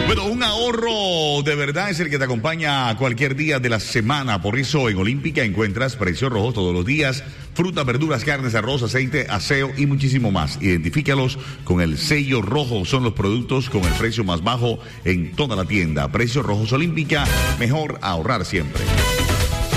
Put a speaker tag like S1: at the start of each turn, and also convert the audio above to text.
S1: Bueno, un ahorro de verdad es el que te acompaña a cualquier día de la semana. Por eso en Olímpica encuentras precios rojos todos los días. Frutas, verduras, carnes, arroz, aceite, aseo y muchísimo más. Identifícalos con el sello rojo. Son los productos con el precio más bajo en toda la tienda. Precios rojos Olímpica. Mejor ahorrar siempre.